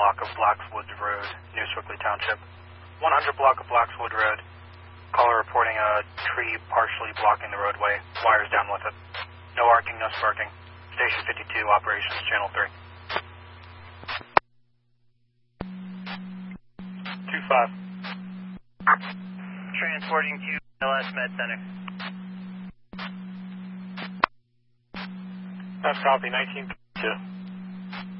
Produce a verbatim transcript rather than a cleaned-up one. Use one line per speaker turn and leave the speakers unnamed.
block of Blackswood Road, New Swickley Township. one hundred block of Blackswood Road. Caller reporting a tree partially blocking the roadway. Wires down with it. No arcing, no sparking. Station fifty-two, operations, channel three. two five.
Transporting to L S Med Center.
That's copy, nineteen two.